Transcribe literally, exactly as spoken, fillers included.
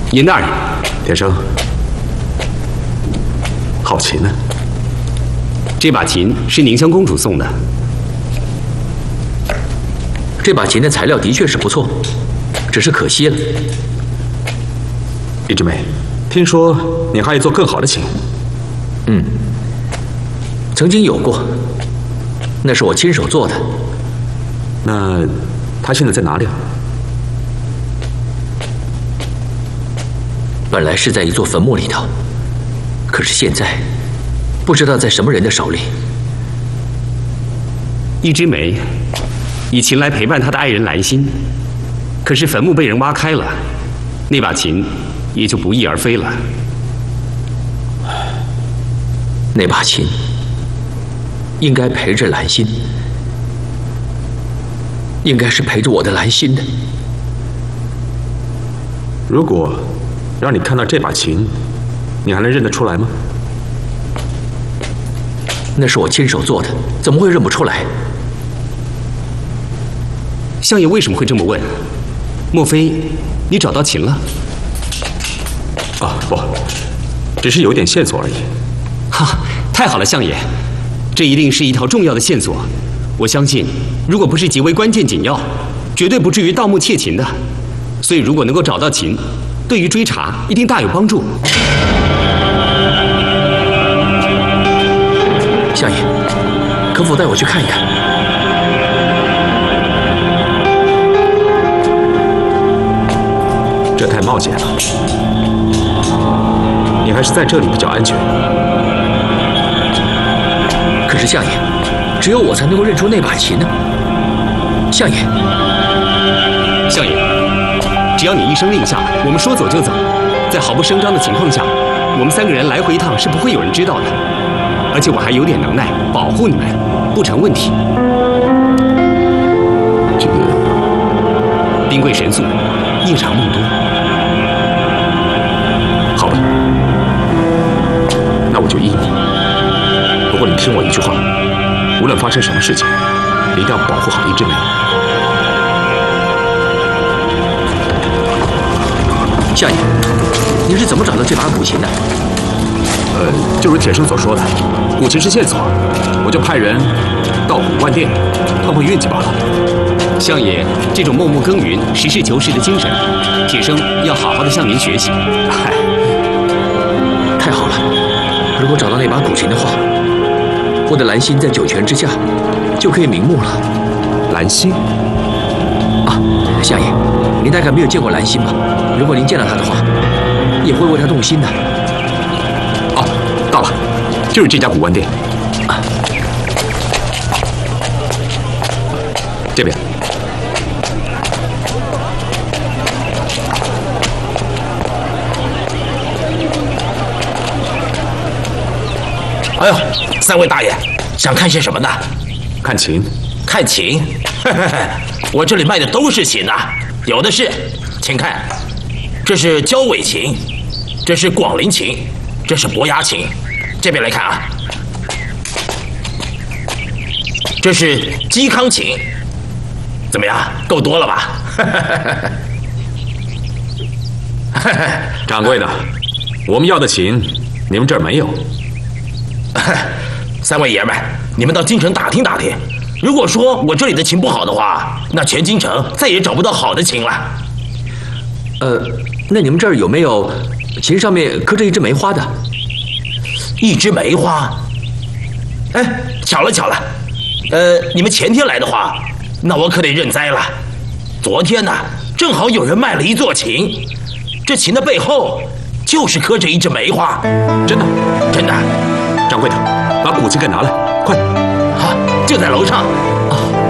尹大人， 田生，好琴呢。 这把琴是宁香公主送的。 这把琴的材料的确是不错，只是可惜了。 一枝梅，听说你还有做更好的琴？ 嗯，曾经有过，那是我亲手做的。 那他现在在哪里啊？ 本来是在一座坟墓里头，可是现在不知道在什么人的手里。 一枝梅以琴来陪伴他的爱人兰心，可是坟墓被人挖开了，那把琴也就不翼而飞了。 那把琴应该陪着兰心，应该是陪着我的兰心的。 如果让你看到这把琴，你还能认得出来吗？ 那是我亲手做的，怎么会认不出来？ 相爷为什么会这么问？莫非你找到琴了？ 啊，不，只是有点线索而已。 哈，太好了，相爷，这一定是一条重要的线索。我相信，如果不是极为关键紧要，绝对不至于盗墓窃琴的。所以，如果能够找到琴，对于追查一定大有帮助。 相爷，可否带我去看一看？ 这太冒险了，你还是在这里比较安全。 可是相爷，只有我才能够认出那把琴呢。相爷， 相爷，只要你一声令下，我们说走就走，在毫不声张的情况下，我们三个人来回一趟是不会有人知道的。而且我还有点能耐，保护你们不成问题。 这个兵贵神速，夜长梦多。 好吧，那我就依你。不过你听我一句话，无论发生什么事情，你一定要保护好一枝梅。 相爷，你是怎么找到这把古琴的？ 呃，就如铁生所说的，古琴是线索，我就派人到古玩店碰碰运气罢了。 相爷，这种默默耕耘、实事求是的精神，铁生要好好的向您学习。 嗨，太好了！如果找到那把古琴的话，我的兰心在九泉之下就可以瞑目了。 兰心？ 啊，相爷，您大概没有见过兰心吧？如果您见到她的话，也会为她动心的。 哦，到了，就是这家古玩店。 啊， 这边。 哎呦，三位大爷，想看些什么呢？ 看琴。 看琴？我这里卖的都是琴呐、啊，有的是。请看，这是焦尾琴，这是广陵琴，这是伯牙琴。这边来看啊，这是嵇康琴，怎么样？够多了吧？ 掌柜的，我们要的琴，你们这儿没有。 三位爷们，你们到京城打听打听。如果说我这里的琴不好的话，那全京城再也找不到好的琴了。 呃，那你们这儿有没有琴上面刻着一枝梅花的？ 一枝梅花？哎，巧了巧了，呃，你们前天来的话，那我可得认栽了。昨天呢，正好有人卖了一座琴，这琴的背后就是刻着一枝梅花。 真的？ 真的。 掌柜的，把古琴给拿来，快！ 好，就在楼上。